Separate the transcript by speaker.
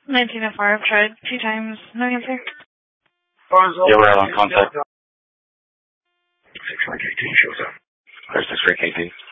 Speaker 1: 1904, I've tried 2 times, no answer.
Speaker 2: Yeah, we're out on contact.
Speaker 3: 6 Lake 18 shows up.
Speaker 2: There's 6 Lake 18.